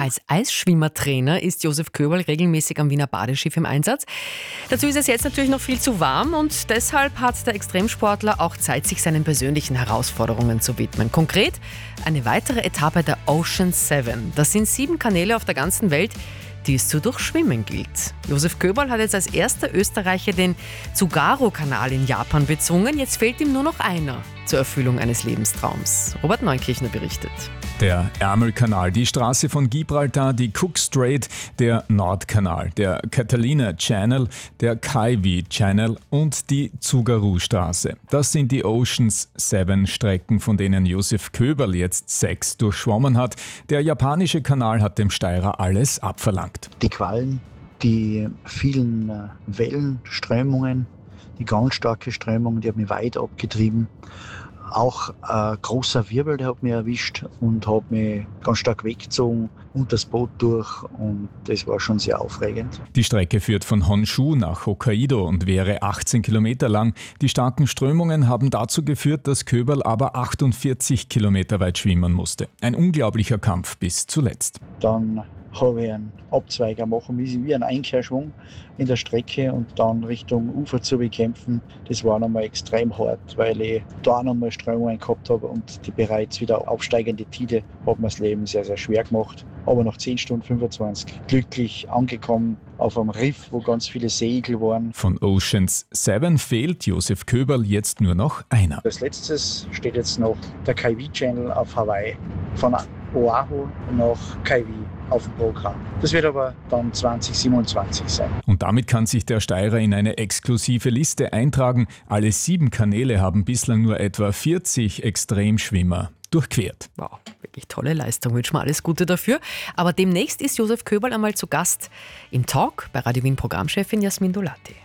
Als Eisschwimmertrainer ist Josef Köberl regelmäßig am Wiener Badeschiff im Einsatz. Dazu ist es jetzt natürlich noch viel zu warm und deshalb hat der Extremsportler auch Zeit, sich seinen persönlichen Herausforderungen zu widmen. Konkret eine weitere Etappe der Ocean 7. Das sind 7 Kanäle auf der ganzen Welt, die es zu durchschwimmen gilt. Josef Köberl hat jetzt als erster Österreicher den Tsugaru-Kanal in Japan bezwungen. Jetzt fehlt ihm nur noch einer zur Erfüllung eines Lebenstraums. Robert Neukirchner berichtet. Der Ärmelkanal, die Straße von Gibraltar, die Cook Strait, der Nordkanal, der Catalina Channel, der Kaiwi Channel und die Tsugaru-Straße. Das sind die Oceans 7 Strecken, von denen Josef Köberl jetzt 6 durchschwommen hat. Der japanische Kanal hat dem Steirer alles abverlangt. Die Quallen, die vielen Wellenströmungen, die ganz starke Strömung, die hat mich weit abgetrieben. Auch ein großer Wirbel, der hat mich erwischt und hat mich ganz stark weggezogen und das Boot durch, und das war schon sehr aufregend. Die Strecke führt von Honshu nach Hokkaido und wäre 18 Kilometer lang. Die starken Strömungen haben dazu geführt, dass Köberl aber 48 Kilometer weit schwimmen musste. Ein unglaublicher Kampf bis zuletzt. Dann habe ich einen Abzweiger machen müssen, wie einen Einkehrschwung in der Strecke und dann Richtung Ufer zu bekämpfen. Das war nochmal extrem hart, weil ich da nochmal Strömungen gehabt habe und die bereits wieder aufsteigende Tide hat mir das Leben sehr, sehr schwer gemacht. Aber nach 10 Stunden 25 glücklich angekommen auf einem Riff, wo ganz viele Seeigel waren. Von Oceans 7 fehlt Josef Köberl jetzt nur noch einer. Als letztes steht jetzt noch der Kaiwi Channel auf Hawaii. Von Oahu nach Kaiwi auf dem Programm. Das wird aber dann 2027 sein. Und damit kann sich der Steirer in eine exklusive Liste eintragen. Alle 7 Kanäle haben bislang nur etwa 40 Extremschwimmer durchquert. Wow, wirklich tolle Leistung. Wünschen wir alles Gute dafür. Aber demnächst ist Josef Köberl einmal zu Gast im Talk bei Radio Wien Programmchefin Jasmin Dolati.